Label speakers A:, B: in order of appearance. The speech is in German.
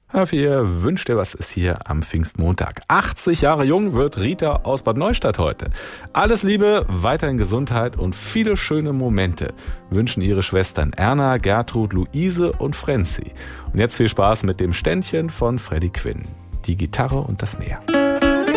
A: Ihr wünscht dir, was ist hier am Pfingstmontag. 80 Jahre jung wird Rita aus Bad Neustadt heute. Alles Liebe, weiterhin Gesundheit und viele schöne Momente wünschen ihre Schwestern Erna, Gertrud, Luise und Franzi. Und jetzt viel Spaß mit dem Ständchen von Freddie Quinn. Die Gitarre und das Meer.